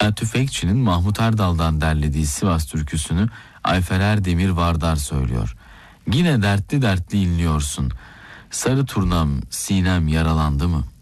Tüfekçinin Mahmut Erdal'dan derlediği Sivas türküsünü Ayfer Erdemir Vardar söylüyor. Yine dertli dertli inliyorsun. Sarı turnam sinem yaralandı mı?